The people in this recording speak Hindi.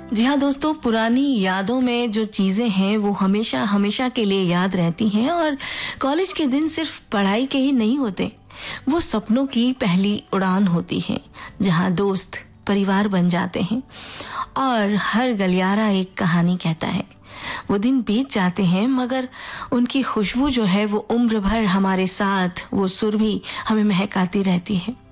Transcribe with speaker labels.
Speaker 1: जी हाँ दोस्तों, पुरानी यादों में जो चीज़ें हैं वो हमेशा हमेशा के लिए याद रहती हैं। और कॉलेज के दिन सिर्फ पढ़ाई के ही नहीं होते, वो सपनों की पहली उड़ान होती है जहाँ दोस्त परिवार बन जाते हैं और हर गलियारा एक कहानी कहता है। वो दिन बीत जाते हैं मगर उनकी खुशबू जो है वो उम्र भर हमारे साथ, वो सुर भी हमें महकाती रहती है।